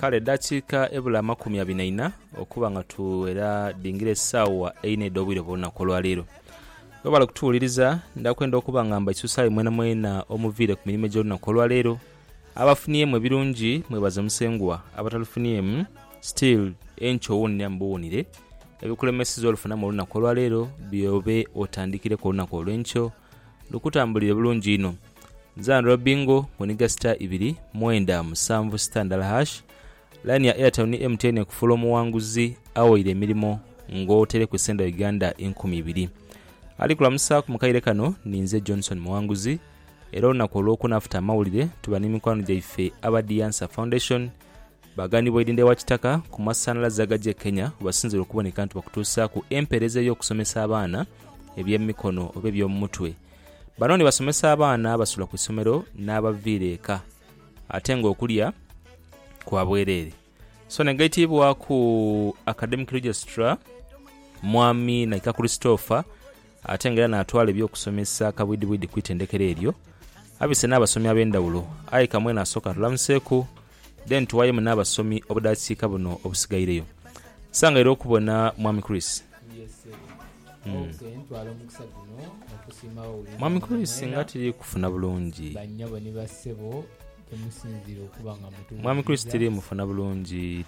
kale dakiika ebula 24 okuba nga tuwera dingire essaawa 4 obwire bw'olunaku olwaleero. Webala kutuwuliriza ndakwenda okuba ngamba ekisusaali mwena mwena omuviire ku mirimu gy'olunaku olwaleero. Abafuniemu ebirungi mwebaze musengwa, abatalufuniemu still enkyo wonna mbuwunire. Ebikulemesiza olufuna mu lunaku olwaleero byobe otandikire ku lunaku olw'enkyo lukutambulire bulungi ino. Nzandro bingo kuniga star 2 standard hash. Line ya Airtel ni MTN kufula omuwanguzi awoire emirimu ng'otere ku senda Uganda 20,000. Ali kulamusa ku mukaire kano ninze Johnson muwanguzi. Era olunaku olw'okuna after amawulire tuba n'emikwano gyaife aba Answer Foundation bagani bwedinde wakitaka ku masanalaze agajje Kenya basinzira okuboneka nti bakutuusa ku empereze y'okusomesa abaana eby'emikono oba eby'omutwe. Bano ne basomesa abaana basula ku isomero n'abaviire eka ate ng'okulya kwa bwereere. So negaitibwa ku academic registrar Mwami Naika Christopher ate ngera n'atwala ebyokusomesa kabwidibwidi kwitendekero eryo. Abise n'abasomi ab'endawulo ayi kamwe n'asooka tulamuseeku then tuwaye mu n'abasomi obudakiika buno obusigaireyo. Sanga era okubona Mwami Chris. Okay, ntwala omukisa guno okusima uli. Mwami Chris nga tiri kufuna bulungi. Banyabo ne bassebo temusinzira okuba nga mutu. Mwami Chris tiri mufuna bulungi.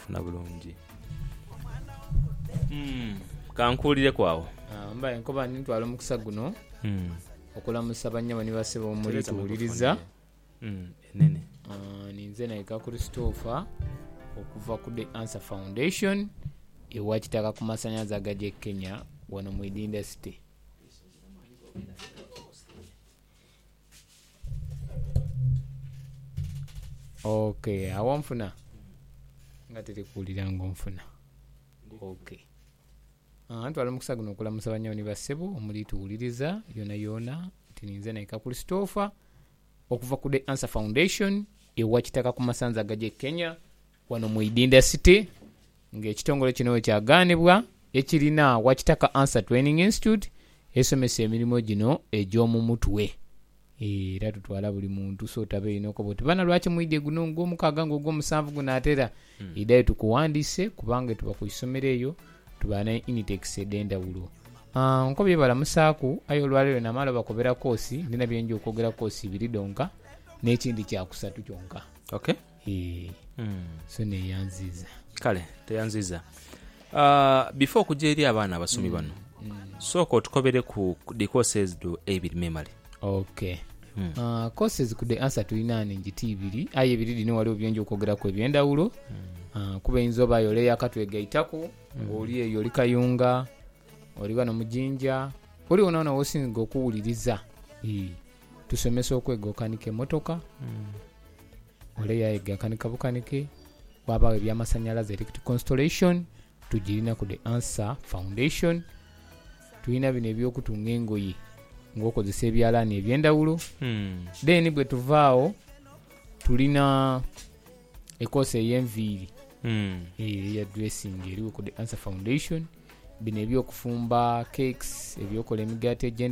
Kankuulire kwawo. Mbaye nkoba ntwala omukisa guno. Okulamusa banyabo ne bassebo omuli tuwuliriza. Nene. Ninze Naika Christopher okuva ku The Answer Foundation ewakitaka ku masannyalaze agajje Kenya wano mu industry. Okay, awonfuna nga terikuulira ng'onfuna. Okay. Ntwala omukisa guno okulamusa banyabo ne bassebo omuli tuwuliriza yona tininze Naika Christopher okuva ku The Answer Foundation ewakitaka ku masannyalaze agajje Kenya wano mu industry ng'ekitongole kino kyaganibwa ekirina wakitaka Answer Training Institute esomesa emirimu gino egy'omu mutwe. Era tutwala buli muntu so tabe ino ko boti bana lwaki muide guno ng'omukaaga ng'ogw'omusanvu gunaatera idayo tukuwandiise kubanga tuba ku isomero eyo tubana Initex edendawulo. Nko byebala musaaku ayo olwaleero namala bakobera koosi ndina byenje okwogera koosi 2 donka n'ekindi kyakusatu kyonka. Okay. So neyanziza. Kale teyanziza. Before kujja eri abaana abasomi bano sooka otukobere ku the courses do ebiri memory. Okay. Courses ku The Answer tulina njiti 2 aye 2 dino waliwo byenje okwogera ku ebyendawulo. Kuba inzoba yole yakatwegaitako ng'oli eyo oli Kayunga oli wano Mujinja oli onaona wosinga okuwuliriza. Tusomesa okwegokanika emotoka ole yayegakanika bukanike waba ebyamasannyalaze electrical installation tugirina ku The Answer Foundation. Tulina bino ebyokutunga engoye ng'okozesa ebyalaani ebyendawulo. Then bwe tuvaawo tulina ekoosi ey'enviiri eya dressing eriwo ku The Answer Foundation. Bino ebyokufumba cakes ebyokola emigaati